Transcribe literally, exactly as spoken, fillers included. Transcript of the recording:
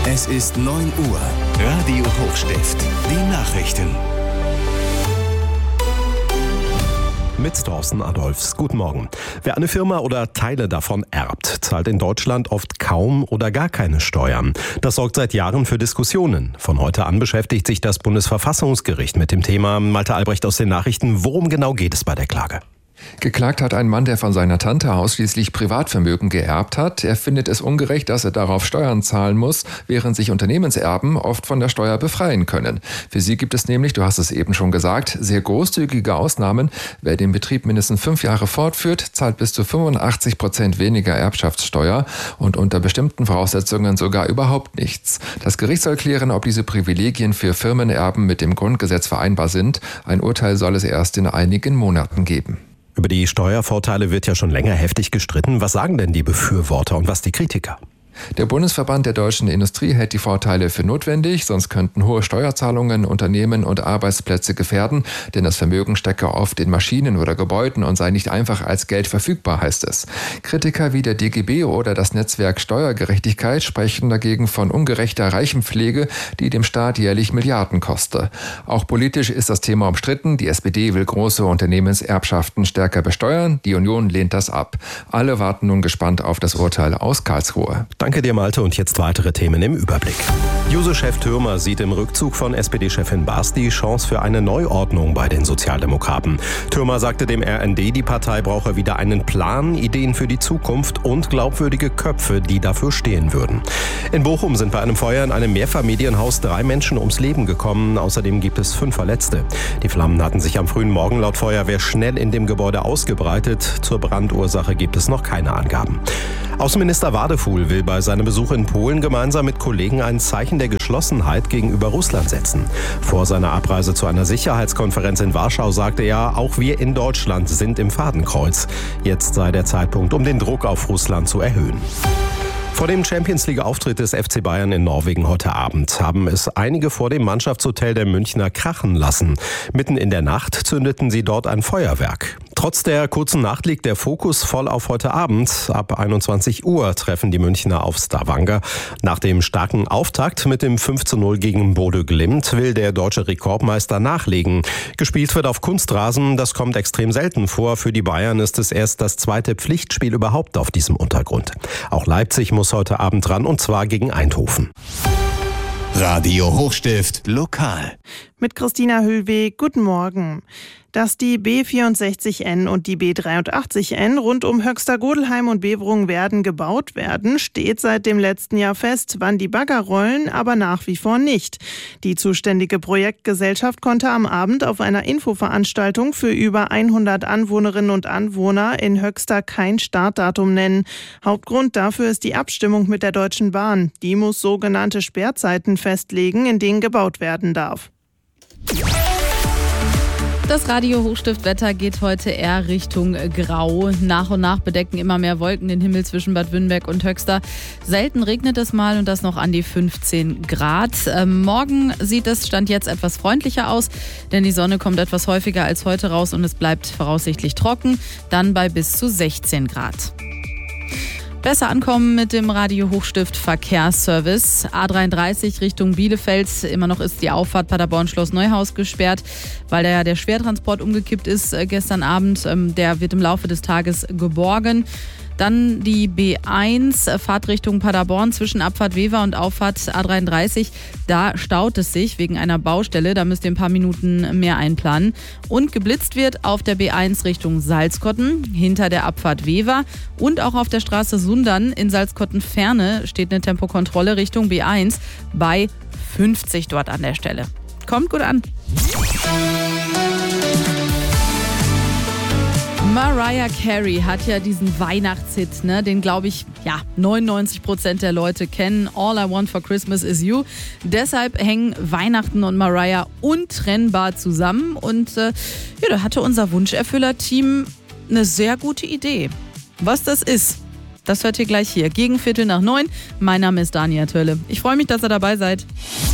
Es ist neun Uhr. Radio Hochstift. Die Nachrichten. Mit Thorsten Adolfs. Guten Morgen. Wer eine Firma oder Teile davon erbt, zahlt in Deutschland oft kaum oder gar keine Steuern. Das sorgt seit Jahren für Diskussionen. Von heute an beschäftigt sich das Bundesverfassungsgericht mit dem Thema. Malte Albrecht aus den Nachrichten. Worum genau geht es bei der Klage? Geklagt hat ein Mann, der von seiner Tante ausschließlich Privatvermögen geerbt hat. Er findet es ungerecht, dass er darauf Steuern zahlen muss, während sich Unternehmenserben oft von der Steuer befreien können. Für sie gibt es nämlich, du hast es eben schon gesagt, sehr großzügige Ausnahmen. Wer den Betrieb mindestens fünf Jahre fortführt, zahlt bis zu fünfundachtzig Prozent weniger Erbschaftssteuer und unter bestimmten Voraussetzungen sogar überhaupt nichts. Das Gericht soll klären, ob diese Privilegien für Firmenerben mit dem Grundgesetz vereinbar sind. Ein Urteil soll es erst in einigen Monaten geben. Über die Steuervorteile wird ja schon länger heftig gestritten. Was sagen denn die Befürworter und was die Kritiker? Der Bundesverband der deutschen Industrie hält die Vorteile für notwendig, sonst könnten hohe Steuerzahlungen Unternehmen und Arbeitsplätze gefährden, denn das Vermögen stecke oft in Maschinen oder Gebäuden und sei nicht einfach als Geld verfügbar, heißt es. Kritiker wie der D G B oder das Netzwerk Steuergerechtigkeit sprechen dagegen von ungerechter Reichenpflege, die dem Staat jährlich Milliarden koste. Auch politisch ist das Thema umstritten. Die S P D will große Unternehmenserbschaften stärker besteuern, die Union lehnt das ab. Alle warten nun gespannt auf das Urteil aus Karlsruhe. Danke dir, Malte, und jetzt weitere Themen im Überblick. Juso-Chef Thürmer sieht im Rückzug von S P D-Chefin Baas die Chance für eine Neuordnung bei den Sozialdemokraten. Thürmer sagte dem R N D, die Partei brauche wieder einen Plan, Ideen für die Zukunft und glaubwürdige Köpfe, die dafür stehen würden. In Bochum sind bei einem Feuer in einem Mehrfamilienhaus drei Menschen ums Leben gekommen. Außerdem gibt es fünf Verletzte. Die Flammen hatten sich am frühen Morgen laut Feuerwehr schnell in dem Gebäude ausgebreitet. Zur Brandursache gibt es noch keine Angaben. Außenminister Wadefuhl will bei seinem Besuch in Polen gemeinsam mit Kollegen ein Zeichen der Geschlossenheit gegenüber Russland setzen. Vor seiner Abreise zu einer Sicherheitskonferenz in Warschau sagte er, auch wir in Deutschland sind im Fadenkreuz. Jetzt sei der Zeitpunkt, um den Druck auf Russland zu erhöhen. Vor dem Champions-League-Auftritt des F C Bayern in Norwegen heute Abend haben es einige vor dem Mannschaftshotel der Münchner krachen lassen. Mitten in der Nacht zündeten sie dort ein Feuerwerk. Trotz der kurzen Nacht liegt der Fokus voll auf heute Abend. Ab einundzwanzig Uhr treffen die Münchner auf Stavanger. Nach dem starken Auftakt mit dem fünf zu null gegen Bodø Glimt will der deutsche Rekordmeister nachlegen. Gespielt wird auf Kunstrasen, das kommt extrem selten vor. Für die Bayern ist es erst das zweite Pflichtspiel überhaupt auf diesem Untergrund. Auch Leipzig muss heute Abend ran, und zwar gegen Eindhoven. Radio Hochstift lokal. Mit Christina Hüllweg, guten Morgen. Dass die B vierundsechzig N und die B dreiundachtzig N rund um Höxter-Godelheim und Beverungen werden gebaut werden, steht seit dem letzten Jahr fest. Wann die Bagger rollen, aber nach wie vor nicht. Die zuständige Projektgesellschaft konnte am Abend auf einer Infoveranstaltung für über hundert Anwohnerinnen und Anwohner in Höxter kein Startdatum nennen. Hauptgrund dafür ist die Abstimmung mit der Deutschen Bahn. Die muss sogenannte Sperrzeiten festlegen, in denen gebaut werden darf. Das Radio Hochstift-Wetter geht heute eher Richtung Grau. Nach und nach bedecken immer mehr Wolken den Himmel zwischen Bad Wünnberg und Höxter. Selten regnet es mal und das noch an die fünfzehn Grad. Ähm, morgen sieht es Stand jetzt etwas freundlicher aus, denn die Sonne kommt etwas häufiger als heute raus und es bleibt voraussichtlich trocken, dann bei bis zu sechzehn Grad. Besser ankommen mit dem Radio Hochstift Verkehrsservice. A dreiunddreißig Richtung Bielefeld. Immer noch ist die Auffahrt Paderborn-Schloss Neuhaus gesperrt, weil der, der Schwertransport umgekippt ist äh, gestern Abend. Ähm, der wird im Laufe des Tages geborgen. Dann die B eins, Fahrtrichtung Paderborn zwischen Abfahrt Wever und Auffahrt A dreiunddreißig. Da staut es sich wegen einer Baustelle. Da müsst ihr ein paar Minuten mehr einplanen. Und geblitzt wird auf der B eins Richtung Salzkotten, hinter der Abfahrt Wever. Und auch auf der Straße Sundern in Salzkotten-Ferne steht eine Tempokontrolle Richtung B eins bei fünfzig dort an der Stelle. Kommt gut an. Mariah Carey hat ja diesen Weihnachtshit, ne, den glaube ich, ja, neunundneunzig Prozent der Leute kennen. All I Want for Christmas is You. Deshalb hängen Weihnachten und Mariah untrennbar zusammen. Und äh, ja, da hatte unser Wunscherfüller-Team eine sehr gute Idee. Was das ist, das hört ihr gleich hier. Gegen Viertel nach neun. Mein Name ist Dania Tölle. Ich freue mich, dass ihr dabei seid.